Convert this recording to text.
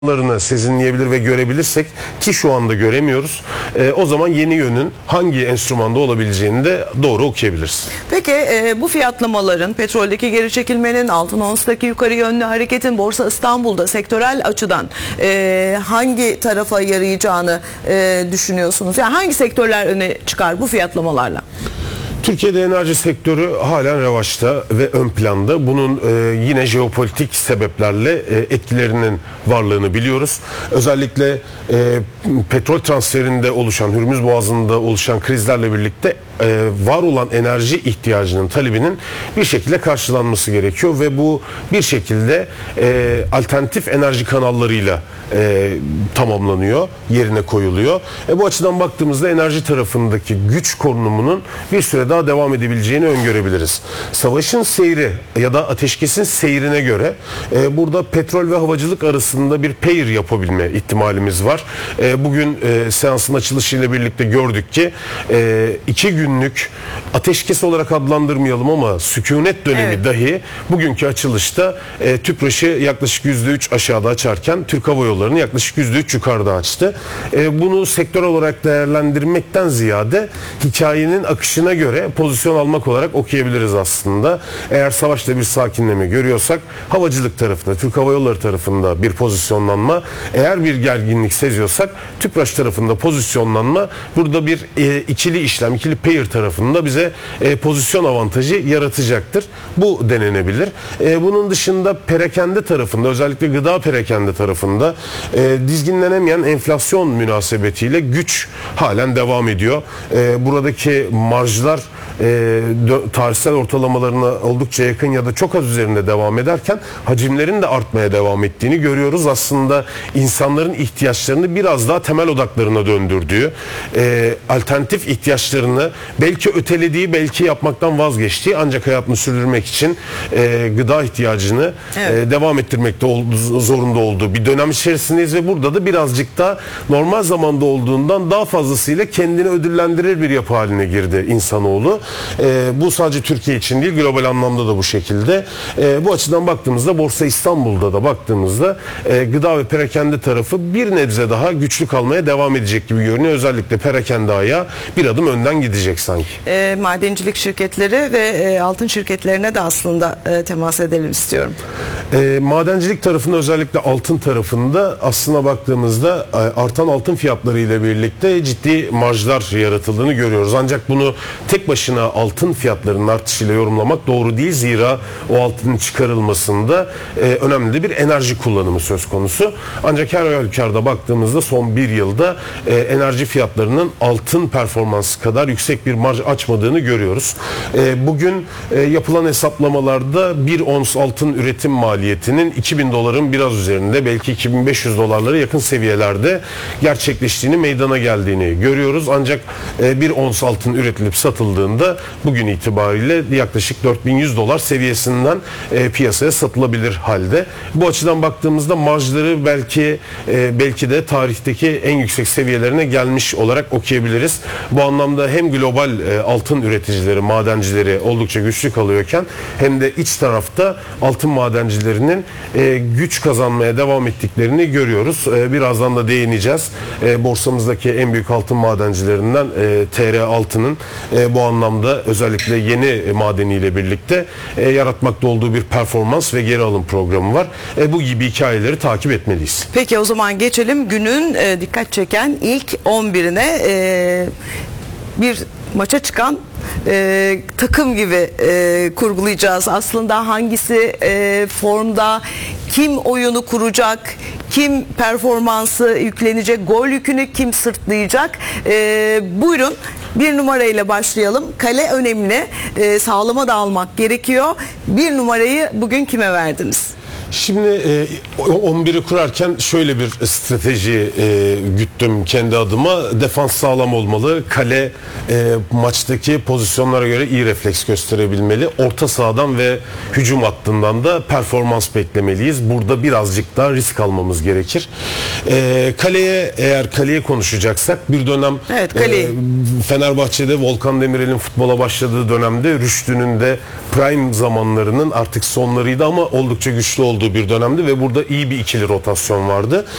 sezinleyebilir ve görebilirsek, ki şu anda göremiyoruz, o zaman yeni yönün hangi enstrümanda olabileceğini de doğru okuyabiliriz. Peki bu fiyatlamaların, petroldeki geri çekilmenin, altın onstaki yukarı yönlü hareketin Borsa İstanbul'da sektörel açıdan hangi tarafa yarayacağını düşünüyorsunuz? Yani hangi sektörler öne çıkar bu fiyatlamalarla? Türkiye'de enerji sektörü halen revaçta ve ön planda. Bunun yine jeopolitik sebeplerle etkilerinin varlığını biliyoruz. Özellikle petrol transferinde oluşan, Hürmüz Boğazı'nda oluşan krizlerle birlikte var olan enerji ihtiyacının, talebinin bir şekilde karşılanması gerekiyor ve bu bir şekilde alternatif enerji kanallarıyla tamamlanıyor, yerine koyuluyor. Bu açıdan baktığımızda enerji tarafındaki güç konumunun bir süre daha devam edebileceğini öngörebiliriz. Savaşın seyri ya da ateşkesin seyrine göre burada petrol ve havacılık arasında bir pair yapabilme ihtimalimiz var. Bugün seansın açılışıyla birlikte gördük ki 2 günlük ateşkes olarak adlandırmayalım ama sükunet dönemi dahi bugünkü açılışta TÜPRAŞ'ı yaklaşık %3 aşağıda açarken Türk Hava Yolları'nı yaklaşık %3 yukarıda açtı. Bunu sektör olarak değerlendirmekten ziyade hikayenin akışına göre pozisyon almak olarak okuyabiliriz aslında. Eğer savaşta bir sakinleme görüyorsak havacılık tarafında, Türk Hava Yolları tarafında bir pozisyonlanma, eğer bir gerginlik seziyorsak TÜPRAŞ tarafında pozisyonlanma, burada bir ikili işlem, ikili pair tarafında bize pozisyon avantajı yaratacaktır. Bu denenebilir. Bunun dışında perakende tarafında, özellikle gıda perakende tarafında dizginlenemeyen enflasyon münasebetiyle güç halen devam ediyor. Buradaki marjlar tarihsel ortalamalarına oldukça yakın ya da çok az üzerinde devam ederken hacimlerin de artmaya devam ettiğini görüyoruz. Aslında insanların ihtiyaçlarını biraz daha temel odaklarına döndürdüğü, alternatif ihtiyaçlarını belki ötelediği, belki yapmaktan vazgeçtiği, ancak hayatını sürdürmek için gıda ihtiyacını devam ettirmekte zorunda olduğu bir dönem içerisindeyiz ve burada da birazcık da normal zamanda olduğundan daha fazlasıyla kendini ödüllendirir bir yapı haline girdi insanoğlu. Bu sadece Türkiye için değil, global anlamda da bu şekilde. Bu açıdan baktığımızda Borsa İstanbul'da da baktığımızda gıda ve perakende tarafı bir nebze daha güçlü kalmaya devam edecek gibi görünüyor. Özellikle perakende ayağı bir adım önden gidecek sanki. Madencilik şirketleri ve altın şirketlerine de aslında temas edelim istiyorum. Madencilik tarafında, özellikle altın tarafında aslına baktığımızda artan altın fiyatları ile birlikte ciddi marjlar yaratıldığını görüyoruz. Ancak bunu tek başına altın fiyatlarının artışıyla yorumlamak doğru değil. Zira o altının çıkarılmasında önemli de bir enerji kullanımı söz konusu. Ancak her halükarda baktığımızda son bir yılda enerji fiyatlarının altın performansı kadar yüksek bir marj açmadığını görüyoruz. Bugün yapılan hesaplamalarda bir ons altın üretim maliyetinin 2000 doların biraz üzerinde, belki 2500 dolarlara yakın seviyelerde gerçekleştiğini, meydana geldiğini görüyoruz. Ancak bir ons altın üretilip satıldığında bugün itibariyle yaklaşık 4100 dolar seviyesinden piyasaya satılabilir halde. Bu açıdan baktığımızda marjları belki de tarihteki en yüksek seviyelerine gelmiş olarak okuyabiliriz. Bu anlamda hem global altın üreticileri, madencileri oldukça güçlü kalıyorken hem de iç tarafta altın madencilerinin güç kazanmaya devam ettiklerini görüyoruz. Birazdan da değineceğiz. Borsamızdaki en büyük altın madencilerinden TR Altın'ın bu anlamda özellikle yeni madeniyle birlikte yaratmakta olduğu bir performans ve geri alım programı var. Bu gibi hikayeleri takip etmeliyiz. Peki o zaman geçelim günün dikkat çeken ilk 11'ine. Bir maça çıkan takım gibi kurgulayacağız. Aslında hangisi formda, kim oyunu kuracak, kim performansı yüklenecek, gol yükünü kim sırtlayacak? Buyurun. Bir numarayla başlayalım. Kale önemli. Sağlama da almak gerekiyor. Bir numarayı bugün kime verdiniz? Şimdi 11'i kurarken şöyle bir strateji güttüm kendi adıma. Defans sağlam olmalı. Kale maçtaki pozisyonlara göre iyi refleks gösterebilmeli. Orta sahadan ve hücum hattından da performans beklemeliyiz. Burada birazcık daha risk almamız gerekir. Kaleye konuşacaksak bir dönem Fenerbahçe'de Volkan Demirel'in futbola başladığı dönemde Rüştü'nün de prime zamanlarının artık sonlarıydı ama oldukça güçlü olduğu olduğu bir dönemdi ve burada iyi bir ikili rotasyon vardı.